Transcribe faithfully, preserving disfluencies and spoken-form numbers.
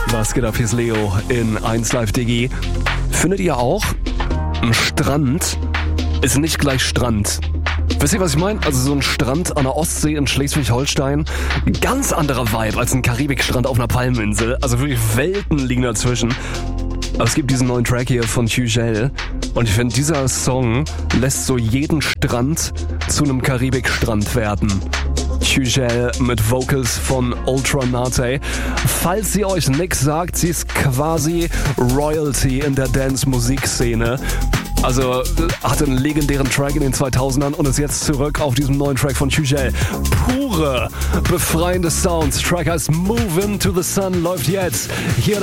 Was geht ab, hier ist Leo in eins Live Digi. Findet ihr auch, ein Strand ist nicht gleich Strand? Wisst ihr, was ich meine? Also so ein Strand an der Ostsee in Schleswig-Holstein, ganz anderer Vibe als ein Karibikstrand auf einer Palmeninsel. Also wirklich Welten liegen dazwischen. Aber es gibt diesen neuen Track hier von Hugel und ich finde, dieser Song lässt so jeden Strand zu einem Karibikstrand werden. Hugel mit Vocals von Ultra Nate. Falls sie euch nix sagt, sie ist quasi Royalty in der Dance-Musikszene. Also hatte einen legendären Track in den zweitausendern und ist jetzt zurück auf diesem neuen Track von Hugel. Pure, befreiende Sounds. Track heißt Move Into the Sun, läuft jetzt hier